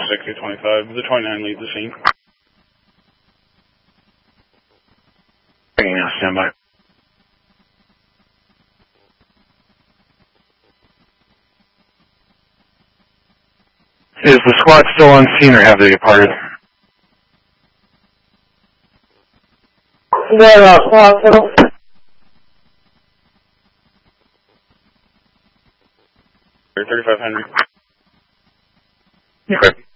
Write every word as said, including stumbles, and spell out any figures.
six eight twenty-five. The twenty-nine leads the scene. Bringing now, stand by. Is the squad still on scene or have they departed? They're at hospital. thirty-five hundred. Okay.